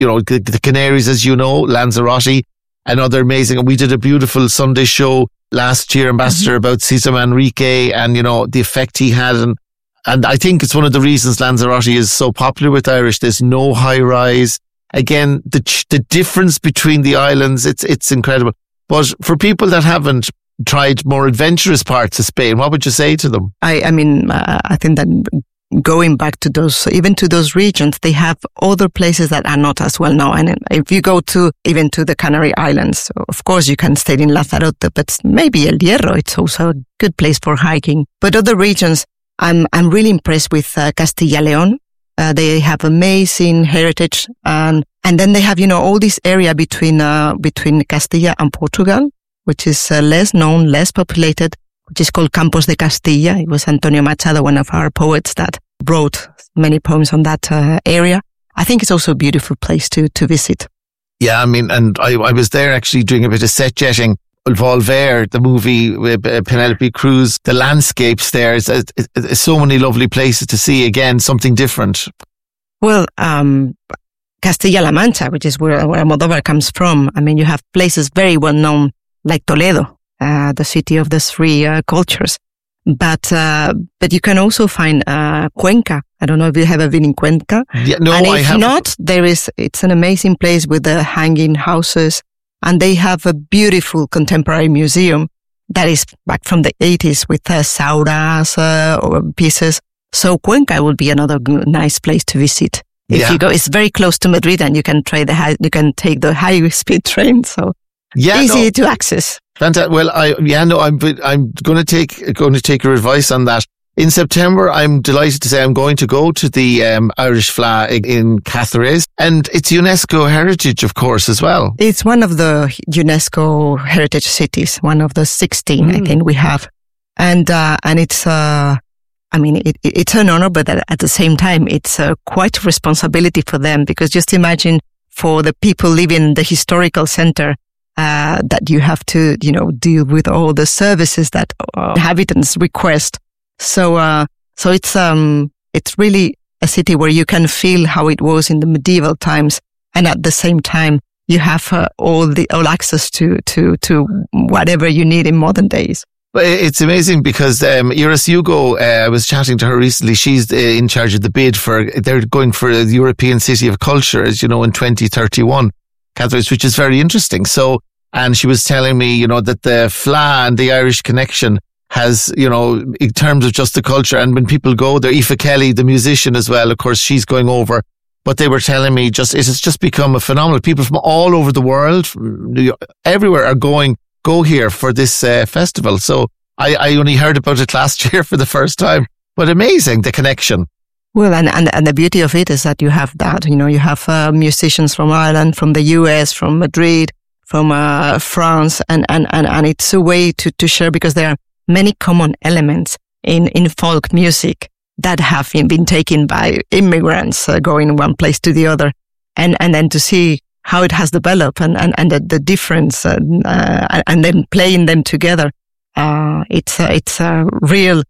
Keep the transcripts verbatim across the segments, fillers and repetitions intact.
you know, the, the Canaries, as you know, Lanzarote, another amazing. And we did a beautiful Sunday show last year, Ambassador, mm-hmm. about Cesar Manrique and, you know, the effect he had. And, and I think it's one of the reasons Lanzarote is so popular with Irish. There's no high rise. Again, the the difference between the islands, it's it's incredible. But for people that haven't tried more adventurous parts of Spain, what would you say to them? I, I mean, uh, I think that going back to those, even to those regions, they have other places that are not as well known. And if you go to, even to the Canary Islands, of course you can stay in Lanzarote, but maybe El Hierro, it's also a good place for hiking. But other regions, I'm, I'm really impressed with uh, Castilla-León. Uh, they have amazing heritage, and and then they have, you know, all this area between uh, between Castilla and Portugal, which is uh, less known, less populated, which is called Campos de Castilla. It was Antonio Machado, one of our poets, that wrote many poems on that uh, area. I think it's also a beautiful place to to visit. Yeah, I mean, and I, I was there actually doing a bit of set jetting. Volver, the movie with uh, Penelope Cruz, the landscapes there, it's, it's, it's so many lovely places to see. Again, something different. Well, um, Castilla-La Mancha, which is where, where Almodóvar comes from. I mean, you have places very well known like Toledo, uh, the city of the three uh, cultures. But, uh, but you can also find, uh, Cuenca. I don't know if you have ever been in Cuenca. Yeah, no, and if I haven't. not, there is, it's an amazing place with the hanging houses. And they have a beautiful contemporary museum that is back from the eighties with uh, sauras uh, pieces. So Cuenca would be another good, nice place to visit. If yeah. you go, it's very close to Madrid, and you can try the high, you can take the high speed train. So yeah, easy no. to access. Fantastic. Well, I yeah no, I'm I'm going to take going to take your advice on that. In September, I'm delighted to say I'm going to go to the um, Irish Fleadh in Cáceres, and it's UNESCO heritage, of course, as well. It's one of the UNESCO heritage cities, one of the sixteen, mm. I think we have. And, uh, and it's, uh, I mean, it, it's an honor, but at the same time, it's uh, quite a responsibility for them, because just imagine for the people living in the historical center, uh, that you have to, you know, deal with all the services that uh, inhabitants request. So, uh, so it's, um, it's really a city where you can feel how it was in the medieval times. And at the same time, you have uh, all the, all access to, to, to whatever you need in modern days. But it's amazing because, um, Iris Hugo, uh, I was chatting to her recently. She's uh, in charge of the bid for, they're going for the European City of Culture, as you know, in twenty thirty-one, Cáceres, which is very interesting. So, and she was telling me, you know, that the Fleadh and the Irish connection has, you know, in terms of just the culture. And when people go there, Aoife Kelly, the musician as well, of course, she's going over. But they were telling me just, it has just become a phenomenal. People from all over the world, everywhere are going, go here for this uh, festival. So I, I only heard about it last year for the first time, but amazing, the connection. Well, and, and, and the beauty of it is that you have that, you know, you have uh, musicians from Ireland, from the U S, from Madrid, from uh, France, and, and, and, and it's a way to, to share, because there are many common elements in, in folk music that have been taken by immigrants uh, going one place to the other. And, and then to see how it has developed and, and, and the, the difference, uh, uh, and then playing them together. Uh, it's a, it's a real,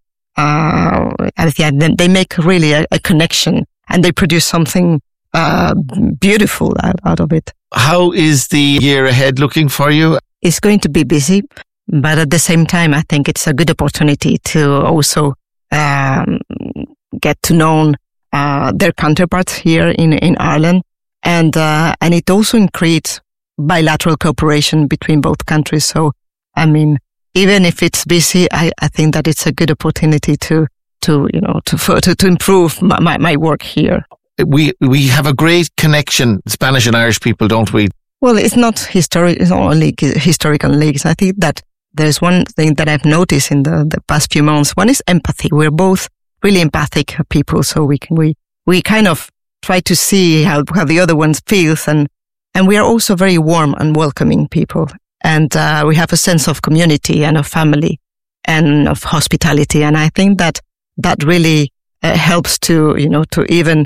uh, they make really a, a connection, and they produce something, uh, beautiful out, out of it. How is the year ahead looking for you? It's going to be busy. But at the same time, I think it's a good opportunity to also um, get to know uh, their counterparts here in, in Ireland. And uh, and it also creates bilateral cooperation between both countries. So, I mean, even if it's busy, I, I think that it's a good opportunity to, to you know, to to, to improve my, my, my work here. We we have a great connection, Spanish and Irish people, don't we? Well, it's not historic, it's not only historical links. I think that there's one thing that I've noticed in the, the past few months. One is empathy. We're both really empathic people, so we can, we, we kind of try to see how, how the other one feels, and, and we are also very warm and welcoming people. And, uh, we have a sense of community and of family and of hospitality. And I think that, that really uh, helps to, you know, to even,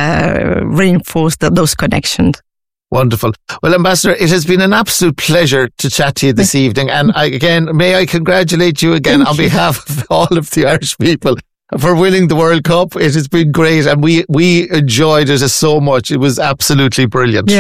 uh, reinforce the, those connections. Wonderful. Well, Ambassador, it has been an absolute pleasure to chat to you this evening. And I, again, may I congratulate you again Thank on you. behalf of all of the Irish people for winning the World Cup. It has been great, and we we enjoyed it so much. It was absolutely brilliant. Yeah.